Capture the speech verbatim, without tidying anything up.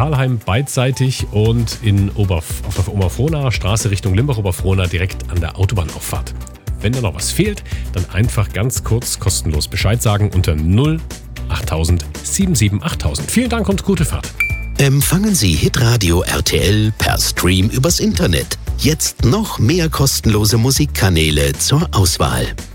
Thalheim beidseitig und in Oberf- auf der Oberfrohnaer Straße Richtung Limbach-Oberfrohna direkt an der Autobahnauffahrt. Wenn da noch was fehlt, dann einfach ganz kurz kostenlos Bescheid sagen unter null achttausend siebenundsiebzig achttausend. Vielen Dank und gute Fahrt. Empfangen Sie Hitradio R T L per Stream übers Internet. Jetzt noch mehr kostenlose Musikkanäle zur Auswahl.